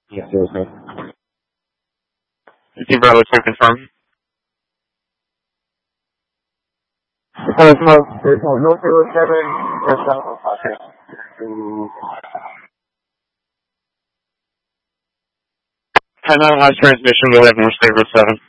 Yes, sir. Team Bravo 2 confirm. Cosmo, no 07, Time out last transmission, we'll have North State Road 7.